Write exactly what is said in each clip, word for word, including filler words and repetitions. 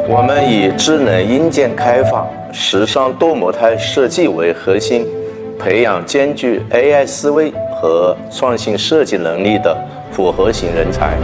我们以智能硬件开发、时尚多模态设计为核心，培养兼具 A I 思维和创新设计能力的复合型人才。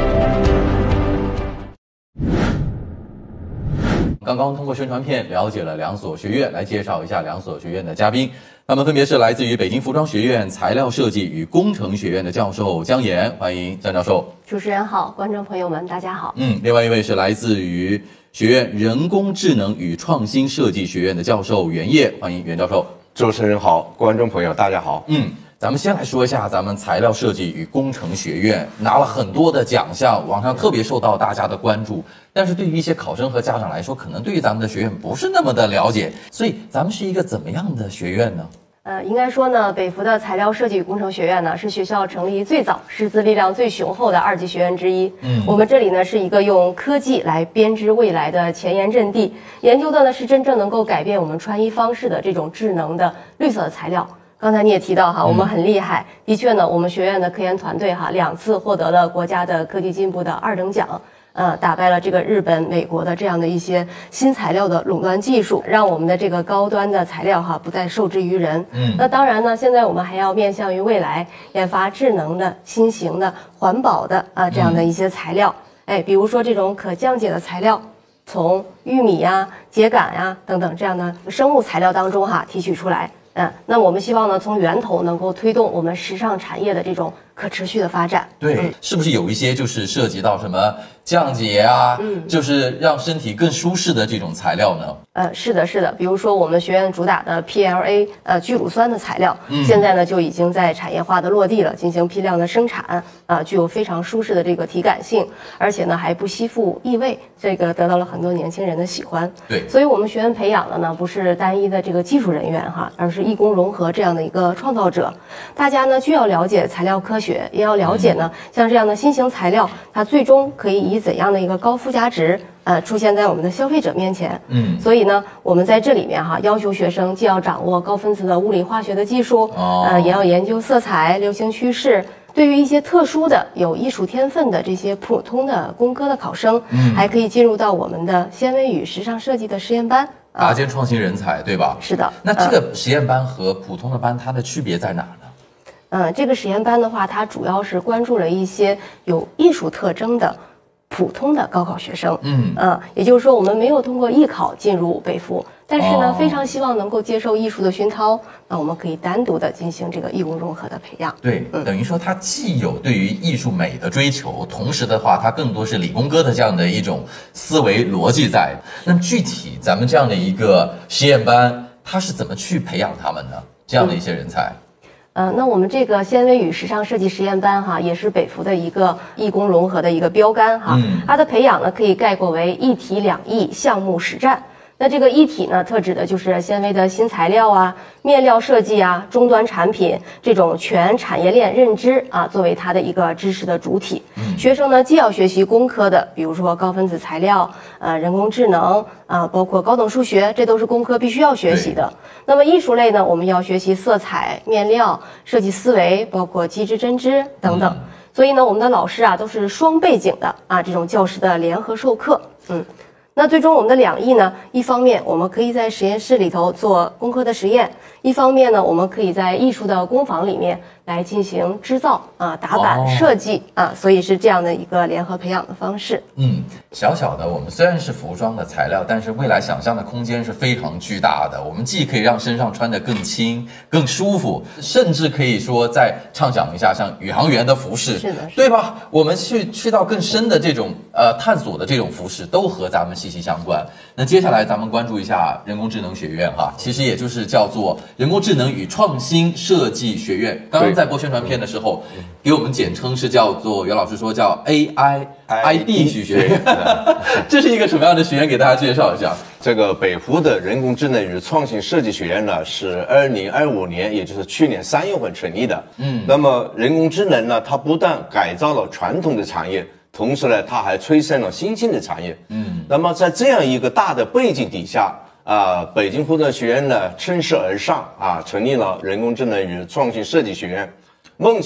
刚刚通过宣传片了解了两所学院，来介绍一下两所学院的嘉宾，他们分别是来自于北京服装学院材料设计与工程学院的教授姜岩，欢迎姜教授。 主持人好，观众朋友们大家好。 嗯，另外一位是来自于学院人工智能与创新设计学院的教授袁烨，欢迎袁教授。 主持人好，观众朋友大家好。 嗯，咱们先来说一下咱们材料设计与工程学院拿了很多的奖项，网上特别受到大家的关注。但是对于一些考生和家长来说，可能对于咱们的学院不是那么的了解，所以咱们是一个怎么样的学院呢？ 呃，应该说呢，北服的材料设计与工程学院呢，是学校成立最早、师资力量最雄厚的二级学院之一。嗯，我们这里呢是一个用科技来编织未来的前沿阵地，研究的呢是真正能够改变我们穿衣方式的这种智能的绿色的材料。刚才你也提到哈，我们很厉害，嗯、的确呢，我们学院的科研团队哈两次获得了国家的科技进步的二等奖。呃，打败了这个日本、美国的这样的一些新材料的垄断技术，让我们的这个高端的材料哈不再受制于人。嗯，那当然呢，现在我们还要面向于未来，研发智能的、新型的、环保的啊、呃、这样的一些材料。嗯、哎，比如说这种可降解的材料，从玉米呀、秸秆呀等等这样的生物材料当中哈提取出来。嗯，那我们希望呢，从源头能够推动我们时尚产业的这种可持续的发展。 对，嗯、是不是有一些就是涉及到什么降解啊，嗯，就是让身体更舒适的这种材料呢？ 呃，是的，是的，比如说我们学院主打的 P L A 呃聚乳酸的材料，嗯、现在呢就已经在产业化的落地了，进行批量的生产，啊、呃，具有非常舒适的这个体感性，而且呢还不吸附异味，这个得到了很多年轻人的喜欢。 对， 所以我们学院培养的呢不是单一的这个技术人员哈，而是义工融合这样的一个创造者。大家呢既要了解材料科学，也要了解呢、嗯、像这样的新型材料，它最终可以以怎样的一个高附加值。呃，出现在我们的消费者面前，嗯，所以呢，我们在这里面哈，要求学生既要掌握高分子的物理化学的技术，哦，呃，也要研究色彩、流行趋势。对于一些特殊的、有艺术天分的这些普通的工科的考生，嗯，还可以进入到我们的纤维与时尚设计的实验班， 搭建创新人才，对吧？ 是的。 那这个实验班和普通的班它的区别在哪呢？ 嗯，这个实验班的话，它主要是关注了一些有艺术特征的。普通的高考学生，嗯呃，也就是说，我们没有通过艺考进入北服，但是呢，哦、非常希望能够接受艺术的熏陶，那我们可以单独的进行这个义工融合的培养。 对，嗯、等于说它既有对于艺术美的追求，同时的话，它更多是理工科的这样的一种思维逻辑在。那具体咱们这样的一个实验班，它是怎么去培养他们的这样的一些人才？嗯呃，那我们这个纤维与时尚设计实验班哈，也是北服的一个义工融合的一个标杆哈。嗯、它的培养呢，可以概括为一体两翼项目实战。那这个一体呢，特指的就是纤维的新材料啊、面料设计啊、终端产品这种全产业链认知啊，作为它的一个知识的主体。嗯、学生呢，既要学习工科的，比如说高分子材料、呃人工智能啊，包括高等数学，这都是工科必须要学习的。那么艺术类呢，我们要学习色彩、面料、设计思维，包括机织针织等等。嗯、所以呢，我们的老师啊，都是双背景的啊，这种教师的联合授课。嗯。那最终我们的两翼呢，一方面我们可以在实验室里头做工科的实验，一方面呢，我们可以在艺术的工坊里面来进行制造啊、打版、哦、设计啊，所以是这样的一个联合培养的方式。 嗯，小小的我们虽然是服装的材料，但是未来想象的空间是非常巨大的。我们既可以让身上穿得更轻、更舒服，甚至可以说再畅想一下像宇航员的服饰， 是的，是的对吧？我们去去到更深的这种呃探索的这种服饰，都和咱们息息相关。那接下来咱们关注一下人工智能学院哈，其实也就是叫做人工智能与创新设计学院。刚刚在播宣传片的时候，给我们简称是叫做袁老师说叫 A I I D 学院，这是一个什么样的学院？给大家介绍一下。 这个北服的人工智能与创新设计学院呢，是二零二五年，也就是去年三月份成立的。嗯，那么人工智能呢，它不但改造了传统的产业，同时呢，它还催生了新兴的产业。嗯，那么在这样一个大的背景底下，啊、呃，北京服装学院呢，趁势而上啊，成立了人工智能与创新设计学院。梦